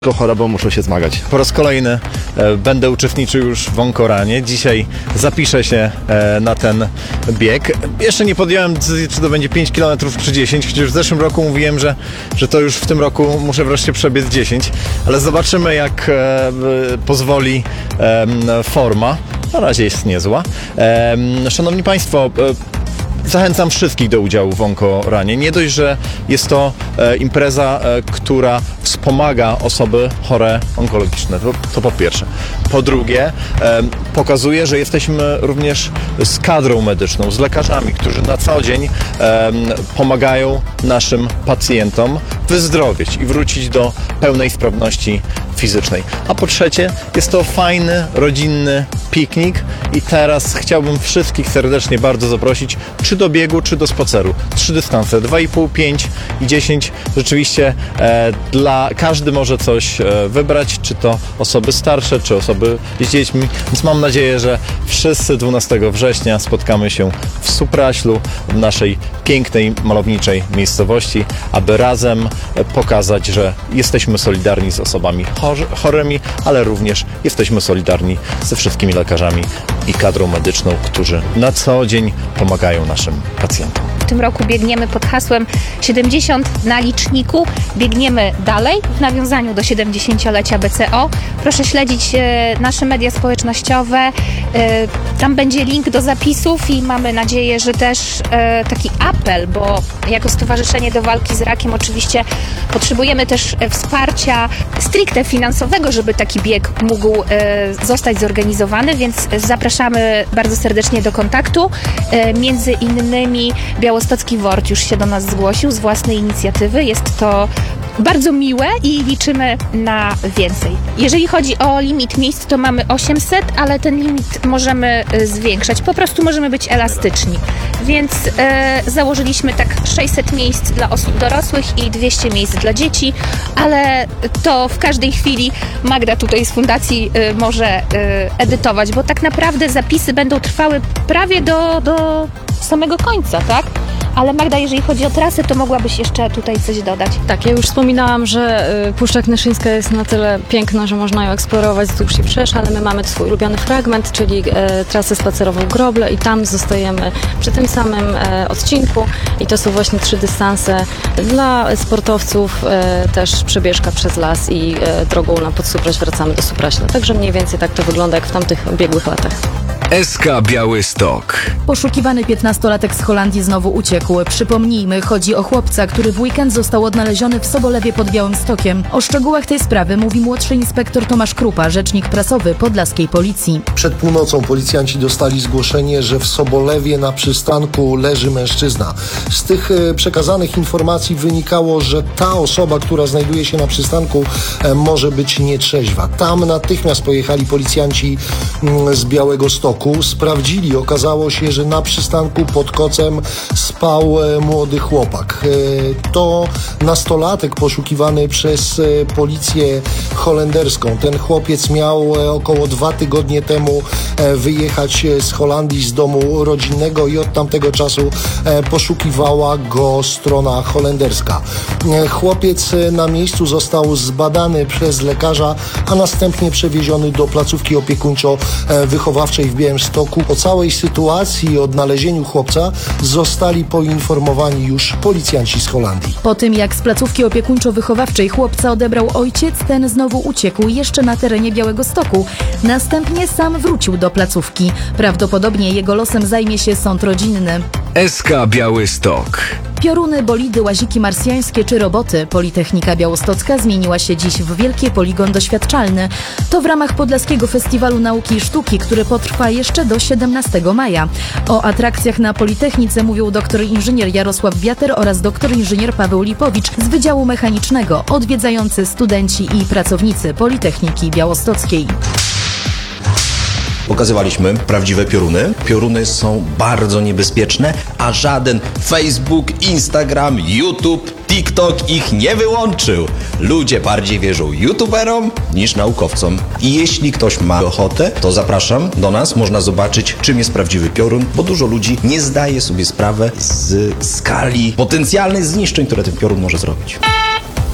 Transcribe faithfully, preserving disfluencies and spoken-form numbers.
chorobą muszą się zmagać. Po raz kolejny e, będę uczestniczył już w Onkoranie. Dzisiaj zapiszę się e, na ten bieg. Jeszcze nie podjąłem decyzji, czy to będzie pięć kilometrów czy dziesięć, chociaż w zeszłym roku mówiłem, że, że to już w tym roku muszę wreszcie przebiec dziesięć, ale zobaczymy, jak e, pozwoli e, forma. Na razie jest niezła. E, szanowni Państwo, e, zachęcam wszystkich do udziału w Onkoranie. Nie dość, że jest to e, impreza, e, która wspomaga osoby chore onkologiczne. To, to po pierwsze. Po drugie, e, pokazuje, że jesteśmy również z kadrą medyczną, z lekarzami, którzy na co dzień e, pomagają naszym pacjentom wyzdrowieć i wrócić do pełnej sprawności fizycznej. A po trzecie, jest to fajny, rodzinny piknik i teraz chciałbym wszystkich serdecznie bardzo zaprosić, czy do biegu, czy do spaceru. Trzy dystanse, dwa i pół, pięć i dziesięć. Rzeczywiście e, dla każdy może coś e, wybrać, czy to osoby starsze, czy osoby z dziećmi. Więc mam nadzieję, że wszyscy dwunastego września spotkamy się w Supraślu, w naszej pięknej, malowniczej miejscowości, aby razem pokazać, że jesteśmy solidarni z osobami chorymi, ale również jesteśmy solidarni ze wszystkimi lekarzami i kadrą medyczną, którzy na co dzień pomagają naszym pacjentom. W tym roku biegniemy pod hasłem siedemdziesiąt na liczniku. Biegniemy dalej w nawiązaniu do siedemdziesięciolecia B C O. Proszę śledzić e, nasze media społecznościowe. E, tam będzie link do zapisów i mamy nadzieję, że też e, taki apel, bo jako Stowarzyszenie do Walki z Rakiem oczywiście potrzebujemy też wsparcia stricte finansowego, żeby taki bieg mógł e, zostać zorganizowany, więc zapraszamy bardzo serdecznie do kontaktu. E, między innymi Białostocki WORD już się do nas zgłosił z własnej inicjatywy. Jest to bardzo miłe i liczymy na więcej. Jeżeli chodzi o limit miejsc, to mamy osiemset, ale ten limit możemy zwiększać. Po prostu możemy być elastyczni. Więc e, założyliśmy tak sześćset miejsc dla osób dorosłych i dwieście miejsc dla dzieci, ale to w każdej chwili Magda tutaj z fundacji e, może e, edytować, bo tak naprawdę zapisy będą trwały prawie do, do samego końca, tak? Ale Magda, jeżeli chodzi o trasę, to mogłabyś jeszcze tutaj coś dodać. Tak, ja już wspominałam, że y, Puszcza Knyszyńska jest na tyle piękna, że można ją eksplorować wzdłuż i wszerz, ale my mamy swój ulubiony fragment, czyli e, trasę spacerową Groble i tam zostajemy przy tym samym e, odcinku i to są właśnie trzy dystanse dla sportowców, e, też przebieżka przez las i e, drogą na Podsupraś wracamy do Supraśla. Także mniej więcej tak to wygląda jak w tamtych biegłych latach. S K Białystok. Poszukiwany piętnastolatek z Holandii znowu uciekł. Przypomnijmy, chodzi o chłopca, który w weekend został odnaleziony w Sobolewie pod Białymstokiem. O szczegółach tej sprawy mówi młodszy inspektor Tomasz Krupa, rzecznik prasowy podlaskiej policji. Przed północą policjanci dostali zgłoszenie, że w Sobolewie na przystanku leży mężczyzna. Z tych e, przekazanych informacji wynikało, że ta osoba, która znajduje się na przystanku, e, może być nietrzeźwa. Tam natychmiast pojechali policjanci m, z Białegostoku. Sprawdzili, okazało się, że na przystanku pod kocem spał młody chłopak. To nastolatek poszukiwany przez policję holenderską. Ten chłopiec miał około dwa tygodnie temu wyjechać z Holandii, z domu rodzinnego i od tamtego czasu poszukiwała go strona holenderska. Chłopiec na miejscu został zbadany przez lekarza, a następnie przewieziony do placówki opiekuńczo-wychowawczej w Białymstoku. O całej sytuacji i odnalezieniu chłopca zostali poinformowani już policjanci z Holandii. Po tym, jak z placówki opiekuńczo-wychowawczej chłopca odebrał ojciec, ten znowu uciekł jeszcze na terenie Białegostoku. Następnie sam wrócił do placówki. Prawdopodobnie jego losem zajmie się sąd rodzinny. S K Białystok. Pioruny, bolidy, łaziki marsjańskie czy roboty. Politechnika Białostocka zmieniła się dziś w wielki poligon doświadczalny. To w ramach Podlaskiego Festiwalu Nauki i Sztuki, który potrwa jeszcze do siedemnastego maja. O atrakcjach na Politechnice mówią doktor inżynier Jarosław Wiater oraz doktor inżynier Paweł Lipowicz z Wydziału Mechanicznego, odwiedzający studenci i pracownicy Politechniki Białostockiej. Pokazywaliśmy prawdziwe pioruny. Pioruny są bardzo niebezpieczne, a żaden Facebook, Instagram, YouTube, TikTok ich nie wyłączył. Ludzie bardziej wierzą YouTuberom niż naukowcom. I jeśli ktoś ma ochotę, to zapraszam do nas. Można zobaczyć, czym jest prawdziwy piorun, bo dużo ludzi nie zdaje sobie sprawy z skali potencjalnych zniszczeń, które ten piorun może zrobić.